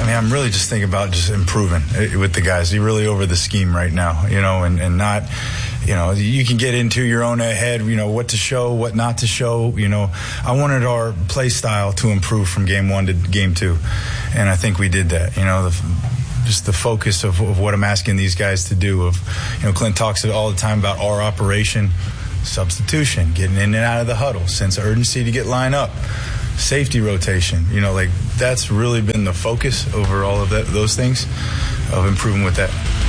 I mean, I'm really just thinking about just improving with the guys. You're really over the scheme right now, and not, you can get into your own head, what to show, what not to show. I wanted our play style to improve from game 1 to game 2, and I think we did that. Just the focus of what I'm asking these guys to do. Clint talks all the time about our operation, substitution, getting in and out of the huddle, sense of urgency to get line up. Safety rotation, that's really been the focus over all of those things, of improving with that.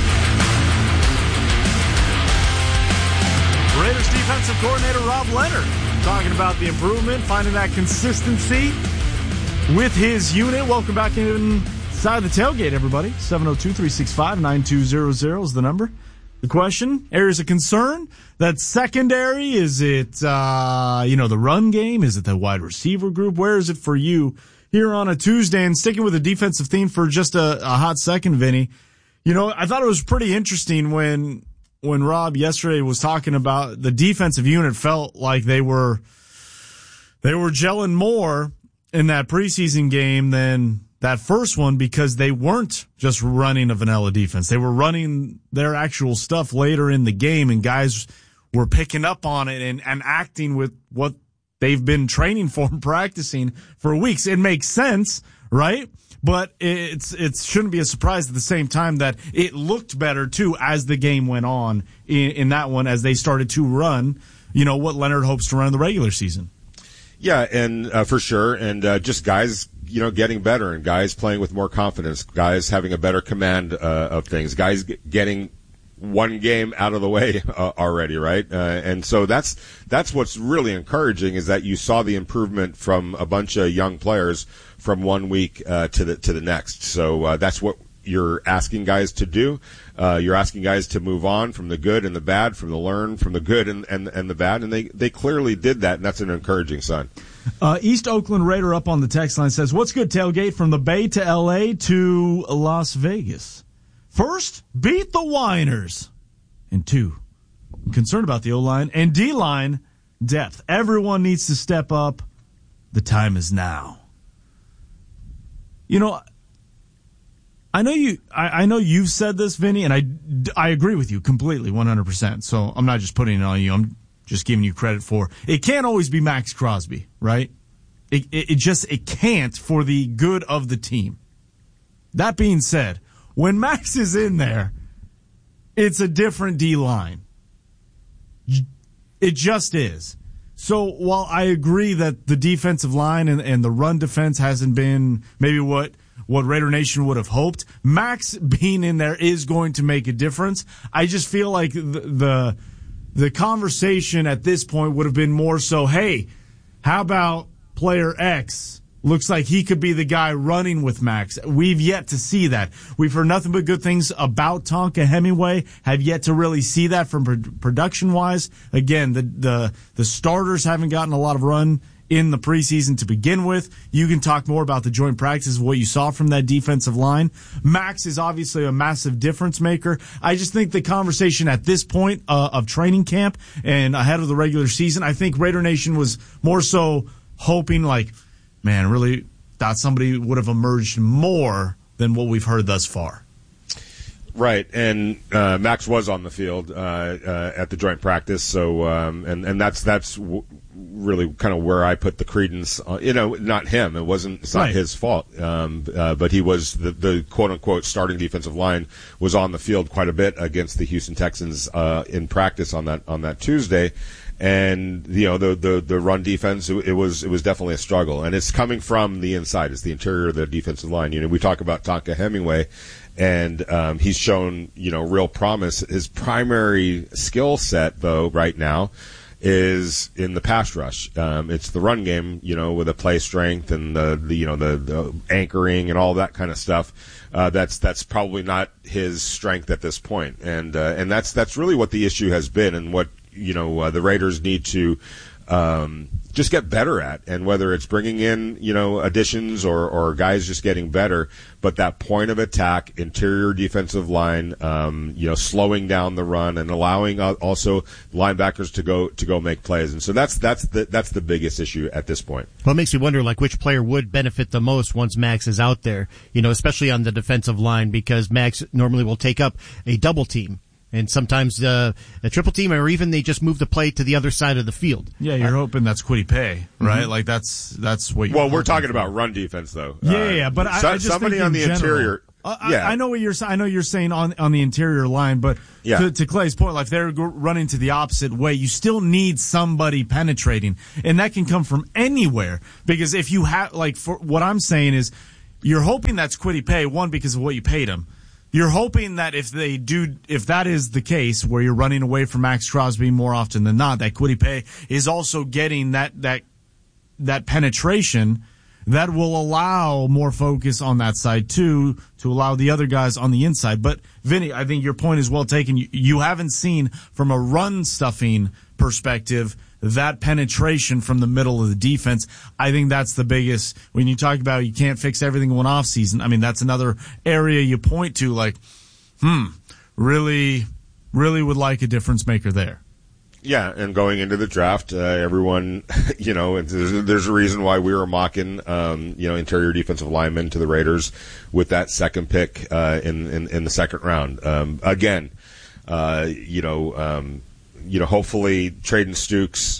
Raiders defensive coordinator Rob Leonard talking about the improvement, finding that consistency with his unit. Welcome back inside the tailgate, everybody. 702-365-9200 is the number. The question, areas of concern, that secondary, is it, the run game? Is it the wide receiver group? Where is it for you here on a Tuesday? And sticking with the defensive theme for just a hot second, Vinny, I thought it was pretty interesting when Rob yesterday was talking about the defensive unit felt like they were gelling more in that preseason game than that first one, because they weren't just running a vanilla defense. They were running their actual stuff later in the game, and guys were picking up on it and acting with what they've been training for and practicing for weeks. It makes sense, right? But it shouldn't be a surprise at the same time that it looked better, too, as the game went on in that one, as they started to run, what Leonard hopes to run in the regular season. Yeah, and for sure, and just guys getting better, and guys playing with more confidence, guys having a better command of things, guys getting one game out of the way already, right? And so that's what's really encouraging, is that you saw the improvement from a bunch of young players from 1 week to the next. So that's what you're asking guys to do. You're asking guys to move on from the good and the bad, from the learn from the good and the bad, and they clearly did that, and that's an encouraging sign. East Oakland Raider up on the text line says, what's good, tailgate, from the Bay to L.A. to Las Vegas? First, beat the Whiners. And 2, I'm concerned about the O-line and D-line depth. Everyone needs to step up. The time is now. I know you've said this, Vinny, and I agree with you completely, 100%. So I'm not just putting it on you. I'm just giving you credit for it. Can't always be Max Crosby, right? It can't, for the good of the team. That being said, when Max is in there, it's a different D-line. It just is. So while I agree that the defensive line and the run defense hasn't been maybe what Raider Nation would have hoped, Max being in there is going to make a difference. I just feel like the conversation at this point would have been more so, hey, how about player X? Looks like he could be the guy running with Max. We've yet to see that. We've heard nothing but good things about Tonka Hemingway. Have yet to really see that from production-wise. Again, the starters haven't gotten a lot of run in the preseason to begin with. You can talk more about the joint practice of what you saw from that defensive line. Max is obviously a massive difference maker. I just think the conversation at this point of training camp and ahead of the regular season, I think Raider Nation was more so hoping, like, man, really thought somebody would have emerged more than what we've heard thus far. Right, and Max was on the field at the joint practice, so and that's really kind of where I put the credence. Not him. It's not his fault. But he was the quote unquote starting defensive line was on the field quite a bit against the Houston Texans in practice on that Tuesday. And the run defense, it was definitely a struggle, and it's coming from the inside. It's the interior of the defensive line. We talk about Tonka Hemingway, and he's shown real promise. His primary skill set, though, right now, is in the pass rush. It's the run game, with the play strength and the anchoring and all that kind of stuff. That's probably not his strength at this point, and that's really what the issue has been, and what the Raiders need to just get better at. And whether it's bringing in, additions or guys just getting better, but that point of attack, interior defensive line, slowing down the run and allowing also linebackers to go make plays. And so that's the biggest issue at this point. Well, it makes me wonder, which player would benefit the most once Max is out there, especially on the defensive line, because Max normally will take up a double team. And sometimes a triple team, or even they just move the play to the other side of the field. Yeah, you're hoping that's Kwity Paye, right? Mm-hmm. That's what you're. Well, we're talking about run defense, though. Yeah, but I just somebody think on the general, interior. I know what you're saying. I know you're saying on the interior line, but to Clay's point, if they're running to the opposite way, you still need somebody penetrating, and that can come from anywhere. Because if you have, for what I'm saying is, you're hoping that's Kwity Paye, one, because of what you paid him. You're hoping that if that is the case, where you're running away from Max Crosby more often than not, that Kwity Paye is also getting that penetration that will allow more focus on that side too, to allow the other guys on the inside. But Vinny, I think your point is well taken. You haven't seen, from a run stuffing perspective, that penetration from the middle of the defense. I think that's the biggest. When you talk about you can't fix everything in one off season, I mean, that's another area you point to, really would like a difference maker there. Yeah, and going into the draft, everyone, there's a reason why we were mocking, interior defensive linemen to the Raiders with that second pick in the second round. Hopefully Traden Stukes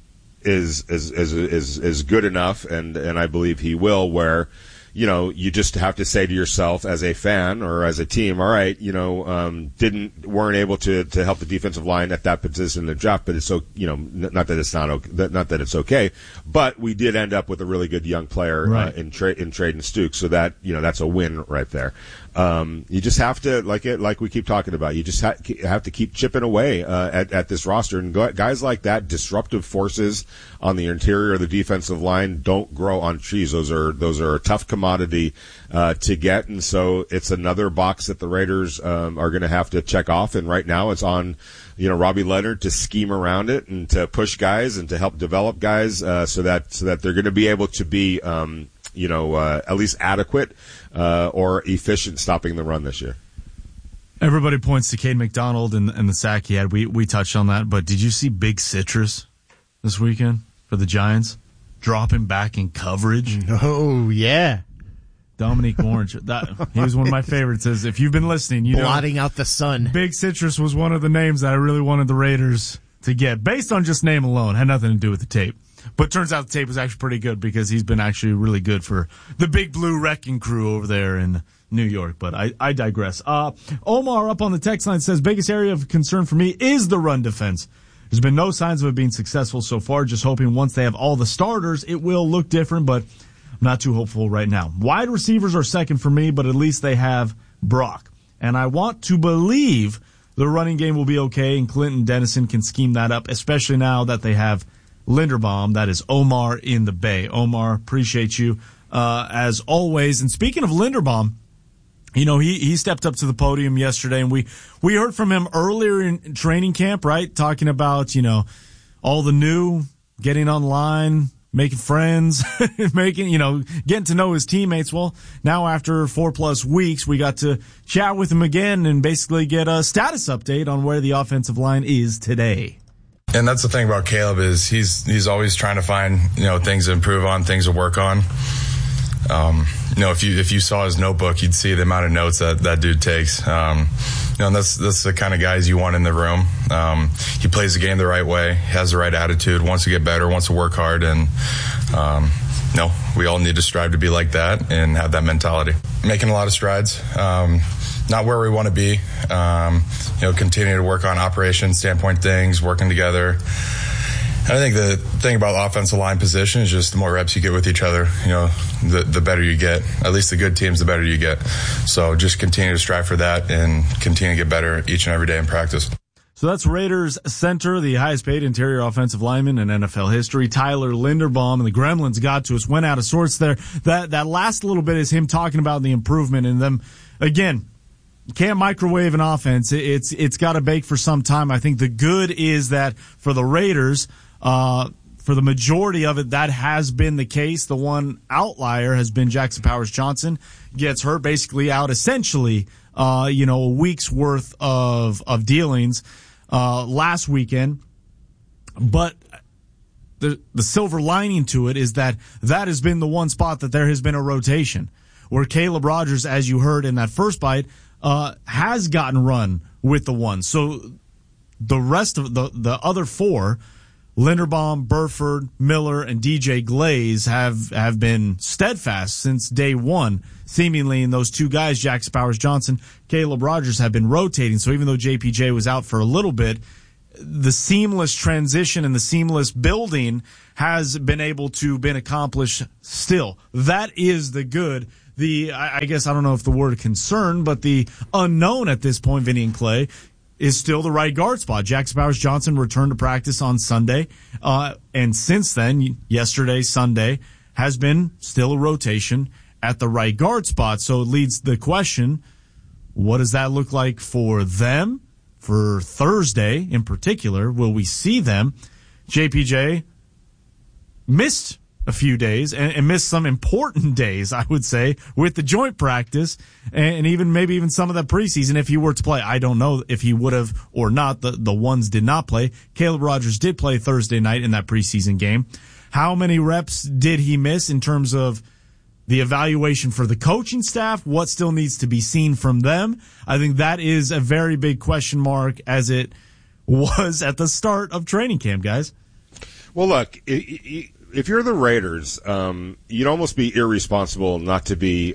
is good enough, and I believe he will, where you just have to say to yourself as a fan or as a team, all right, weren't able to help the defensive line at that position in the draft, but it's so, not that it's okay, but we did end up with a really good young player, right, in Traden Stukes, so that, that's a win right there. You just have to, like we keep talking about, you just have to keep chipping away at this roster. And guys like that, disruptive forces on the interior of the defensive line, don't grow on trees. Those are a tough commodity to get, and so it's another box that the Raiders are going to have to check off. And right now, it's on Robbie Leonard to scheme around it and to push guys and to help develop guys so that they're going to be able to be at least adequate or efficient stopping the run this year. Everybody points to Cade McDonald and the sack he had. We touched on that, but did you see Big Citrus this weekend for the Giants? Dropping back in coverage. Oh, yeah. Dominique Orange. He was one of my favorites. If you've been listening, blotting out the sun. Big Citrus was one of the names that I really wanted the Raiders to get, based on just name alone. Had nothing to do with the tape. But turns out the tape was actually pretty good, because he's been actually really good for the Big Blue Wrecking Crew over there in New York. But I digress. Omar up on the text line says, biggest area of concern for me is the run defense. There's been no signs of it being successful so far. Just hoping once they have all the starters, it will look different, but I'm not too hopeful right now. Wide receivers are second for me, but at least they have Brock. And I want to believe the running game will be okay, and Clinton Dennison can scheme that up, especially now that they have Linderbaum. That is Omar in the Bay. Omar, appreciate you as always. And speaking of Linderbaum, he stepped up to the podium yesterday, and we heard from him earlier in training camp, right? Talking about, all the new, getting online, making friends, getting to know his teammates. Well, now after 4+ weeks, we got to chat with him again and basically get a status update on where the offensive line is today. And that's the thing about Caleb, is he's always trying to find, things to improve on, things to work on. If you saw his notebook, you'd see the amount of notes that dude takes. And that's the kind of guys you want in the room. He plays the game the right way, has the right attitude, wants to get better, wants to work hard, and we all need to strive to be like that and have that mentality. Making a lot of strides. Not where we want to be. Continue to work on operation standpoint things, working together. And I think the thing about the offensive line position is just the more reps you get with each other, the better you get. At least the good teams, the better you get. So just continue to strive for that and continue to get better each and every day in practice. So that's Raiders center, the highest paid interior offensive lineman in NFL history, Tyler Linderbaum, and the Gremlins got to us, went out of sorts there. That last little bit is him talking about the improvement in them. Again, can't microwave an offense. It's got to bake for some time. I think the good is that for the Raiders, for the majority of it, that has been the case. The one outlier has been Jackson Powers-Johnson. Gets hurt, basically out essentially, a week's worth of dealings last weekend. But the silver lining to it is that has been the one spot that there has been a rotation, where Caleb Rogers, as you heard in that first bite, has gotten run with the one. So the rest of the other four, Linderbaum, Burford, Miller, and DJ Glaze have been steadfast since day one, seemingly, in those two guys, Jackson Powers-Johnson, Caleb Rogers, have been rotating. So even though JPJ was out for a little bit, the seamless transition and the seamless building has been able to been accomplished still. That is the good. I guess, I don't know if the word concern, but the unknown at this point, Vinny and Clay, is still the right guard spot. Jackson Powers-Johnson returned to practice on Sunday, and since then, yesterday, Sunday, has been still a rotation at the right guard spot. So it leads the question, what does that look like for them? For Thursday in particular, will we see them? JPJ missed a few days and missed some important days, I would say, with the joint practice and maybe even some of the preseason if he were to play. I don't know if he would have or not. The ones did not play. Caleb Rogers did play Thursday night in that preseason game. How many reps did he miss in terms of the evaluation for the coaching staff? What still needs to be seen from them? I think that is a very big question mark, as it was at the start of training camp, guys. Well, look, if you're the Raiders, you'd almost be irresponsible not to be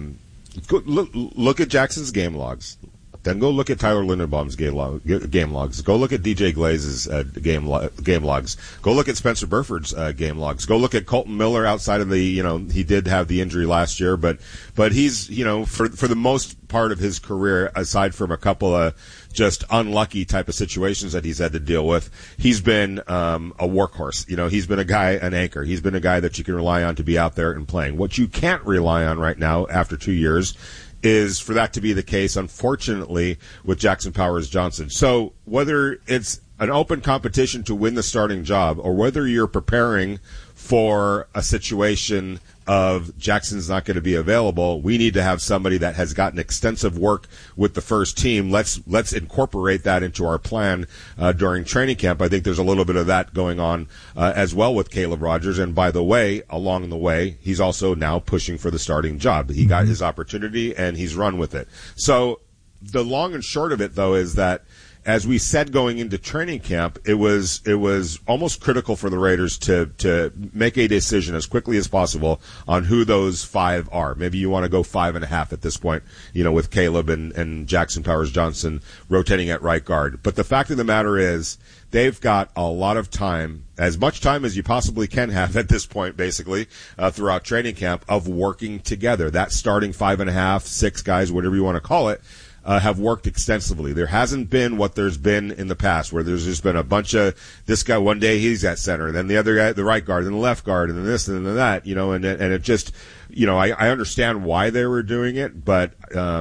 look at Jackson's game logs. Then go look at Tyler Linderbaum's game logs. Go look at DJ Glaze's game logs. Go look at Spencer Burford's game logs. Go look at Colton Miller outside of the, he did have the injury last year, but he's, for the most part of his career, aside from a couple of just unlucky type of situations that he's had to deal with, he's been a workhorse. He's been an anchor. He's been a guy that you can rely on to be out there and playing. What you can't rely on right now after 2 years is for that to be the case, unfortunately, with Jackson Powers-Johnson. So whether it's an open competition to win the starting job or whether you're preparing for a situation of Jackson's not going to be available, we need to have somebody that has gotten extensive work with the first team. Let's incorporate that into our plan during training camp. I think there's a little bit of that going on as well with Caleb Rogers. And by the way, along the way, he's also now pushing for the starting job. He got his opportunity and he's run with it. So the long and short of it, though, is that as we said going into training camp, it was almost critical for the Raiders to make a decision as quickly as possible on who those five are. Maybe you want to go 5.5 at this point, with Caleb and Jackson Powers-Johnson rotating at right guard. But the fact of the matter is, they've got a lot of time, as much time as you possibly can have at this point, basically, throughout training camp, of working together. That starting 5.5, 6 guys, whatever you want to call it, have worked extensively. There hasn't been what there's been in the past, where there's just been a bunch of this guy, one day he's at center, then the other guy at the right guard, then the left guard, and then this and then that, and it just, I understand why they were doing it, but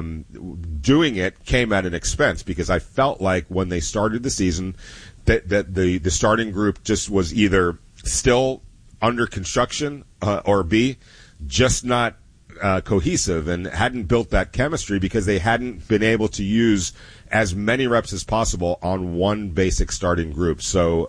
doing it came at an expense, because I felt like when they started the season that the starting group just was either still under construction or B, just not cohesive and hadn't built that chemistry because they hadn't been able to use as many reps as possible on one basic starting group. So,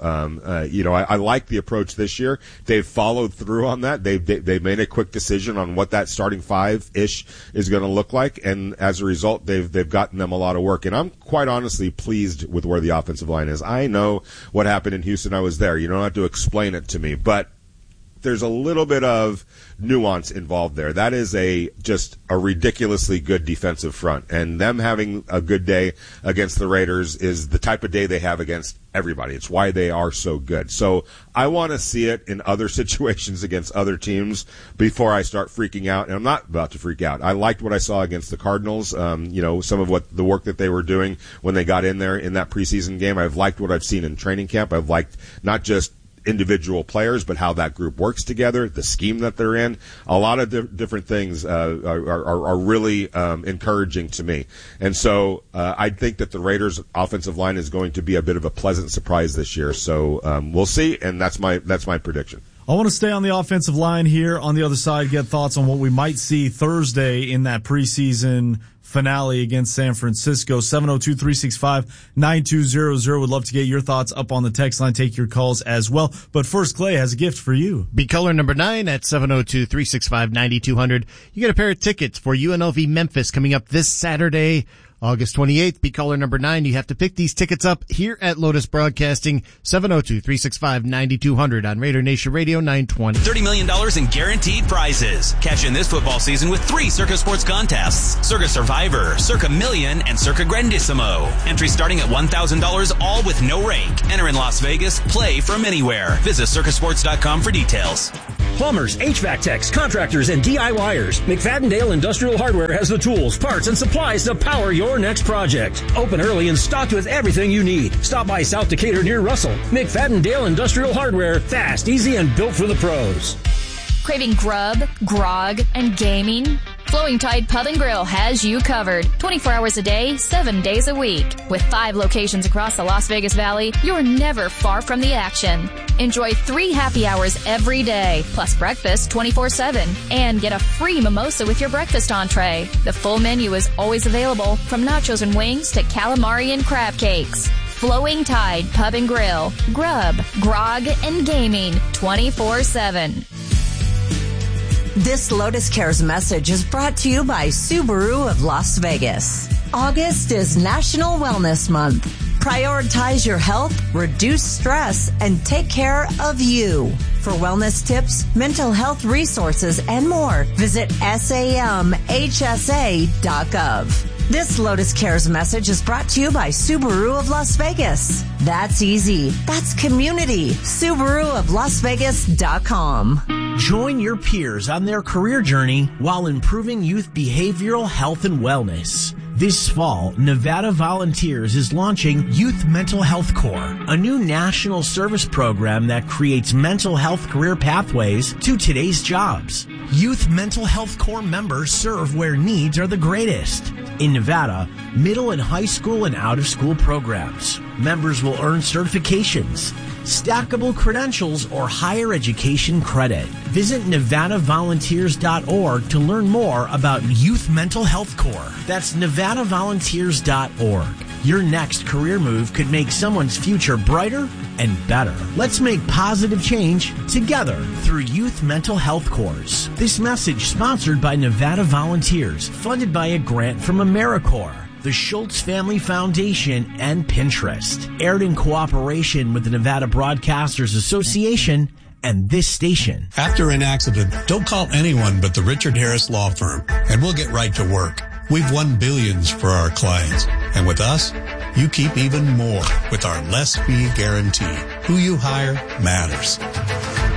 I like the approach this year. They've followed through on that. They've made a quick decision on what that starting 5-ish is going to look like. And as a result, they've gotten them a lot of work. And I'm quite honestly pleased with where the offensive line is. I know what happened in Houston. I was there. You don't have to explain it to me, but there's a little bit of nuance involved there. That is just a ridiculously good defensive front, and them having a good day against the Raiders is the type of day they have against everybody. It's why they are so good. So I want to see it in other situations against other teams before I start freaking out, and I'm not about to freak out. I liked what I saw against the Cardinals, some of the work that they were doing when they got in there in that preseason game. I've liked what I've seen in training camp. I've liked not just individual players, but how that group works together, the scheme that they're in. A lot of different things are really encouraging to me. And so I think that the Raiders' offensive line is going to be a bit of a pleasant surprise this year. So we'll see, and that's my prediction. I want to stay on the offensive line here. On the other side, get thoughts on what we might see Thursday in that preseason finale against San Francisco. 702-365-9200. Would love to get your thoughts up on the text line. Take your calls as well. But first, Clay has a gift for you. Be caller number 9 at 702-365-9200. You get a pair of tickets for UNLV Memphis coming up this Saturday, August 28th. Be caller number 9. You have to pick these tickets up here at Lotus Broadcasting, 702-365-9200 on Raider Nation Radio 920. $30 million in guaranteed prizes. Cash in this football season with 3 Circa Sports contests: Circa Survivor, Circa Million, and Circa Grandissimo. Entry starting at $1,000, all with no rank. Enter in Las Vegas. Play from anywhere. Visit circasports.com for details. Plumbers, HVAC techs, contractors, and DIYers. McFadden-Dale Industrial Hardware has the tools, parts, and supplies to power your next project. Open early and stocked with everything you need. Stop by South Decatur near Russell. McFadden-Dale Industrial Hardware. Fast, easy, and built for the pros. Craving grub, grog, and gaming? Flowing Tide Pub and Grill has you covered. 24 hours a day, 7 days a week. With 5 locations across the Las Vegas Valley, you're never far from the action. Enjoy 3 happy hours every day, plus breakfast 24/7. And get a free mimosa with your breakfast entree. The full menu is always available, from nachos and wings to calamari and crab cakes. Flowing Tide Pub and Grill. Grub, grog, and gaming 24/7. This Lotus Cares message is brought to you by Subaru of Las Vegas. August is National Wellness Month. Prioritize your health, reduce stress, and take care of you. For wellness tips, mental health resources, and more, visit samhsa.gov. This Lotus Cares message is brought to you by Subaru of Las Vegas. That's easy. That's community. SubaruofLasVegas.com. Join your peers on their career journey while improving youth behavioral health and wellness. This fall, Nevada Volunteers is launching Youth Mental Health Corps, a new national service program that creates mental health career pathways to today's jobs. Youth Mental Health Corps members serve where needs are the greatest. In Nevada, middle and high school and out-of-school programs. Members will earn certifications, stackable credentials, or higher education credit. Visit NevadaVolunteers.org to learn more about Youth Mental Health Corps. That's NevadaVolunteers.org. Your next career move could make someone's future brighter and better. Let's make positive change together through Youth Mental Health Corps. This message sponsored by Nevada Volunteers, funded by a grant from AmeriCorps, the Schultz Family Foundation, and Pinterest. Aired in cooperation with the Nevada Broadcasters Association and this station. After an accident, don't call anyone but the Richard Harris Law Firm, and we'll get right to work. We've won billions for our clients, and with us, you keep even more with our less fee guarantee. Who you hire matters.